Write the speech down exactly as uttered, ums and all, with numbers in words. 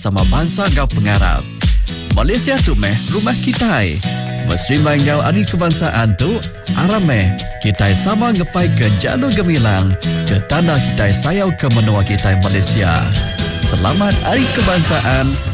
sama bangsa ngau pengarap. Malaysia tu meh rumah kita. Berserimbang ngau hari kebangsaan tu, arameh kita sama ngepai ke jalur gemilang ke tanah kita sayau ke menua kita Malaysia. Selamat Hari Kebangsaan.